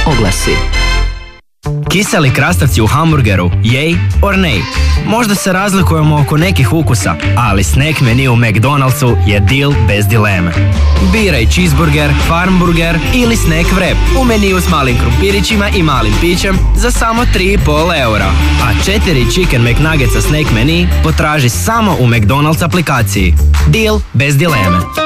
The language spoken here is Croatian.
oglasi. Kiseli krastavci u hamburgeru, jej or nej? Možda se razlikujemo oko nekih ukusa, ali snack menu u McDonald'su je deal bez dileme. Biraj cheeseburger, farmburger ili snack wrap u meniju s malim krumpirićima i malim pićem za samo 3,5 eura. A 4 Chicken McNuggetsa snack menu potraži samo u McDonald's aplikaciji. Deal bez dileme.